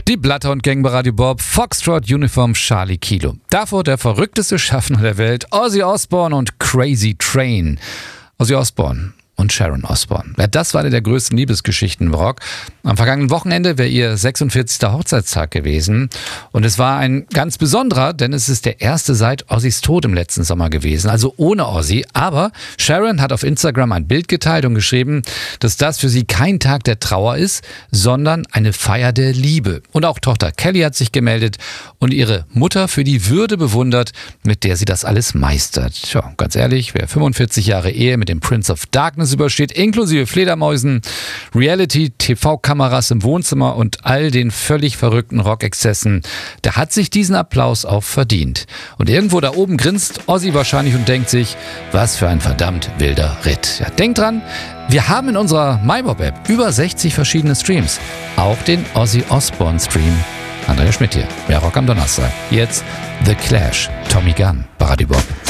Die Bloodhound Gang bei Radio Bob, Foxtrot Uniform Charlie Kilo. Davor der verrückteste Schaffner der Welt, Ozzy Osbourne und Crazy Train. Ozzy Osbourne und Sharon Osbourne. Ja, das war eine der größten Liebesgeschichten im Rock. Am vergangenen Wochenende wäre ihr 46. Hochzeitstag gewesen. Und es war ein ganz besonderer, denn es ist der erste seit Ozzys Tod im letzten Sommer gewesen. Also ohne Ozzy. Aber Sharon hat auf Instagram ein Bild geteilt und geschrieben, dass das für sie kein Tag der Trauer ist, sondern eine Feier der Liebe. Und auch Tochter Kelly hat sich gemeldet und ihre Mutter für die Würde bewundert, mit der sie das alles meistert. Tja, ganz ehrlich, wer 45 Jahre Ehe mit dem Prince of Darkness übersteht, inklusive Fledermäusen, Reality, TV-Kameras im Wohnzimmer und all den völlig verrückten Rockexzessen, der hat sich diesen Applaus auch verdient. Und irgendwo da oben grinst Ozzy wahrscheinlich und denkt sich, was für ein verdammt wilder Ritt. Ja, denkt dran, wir haben in unserer MyBob-App über 60 verschiedene Streams. Auch den Ozzy Osbourne-Stream. Andrea Schmidt hier, mehr Rock am Donnerstag. Jetzt The Clash, Tommy Gunn bei Radio Bob.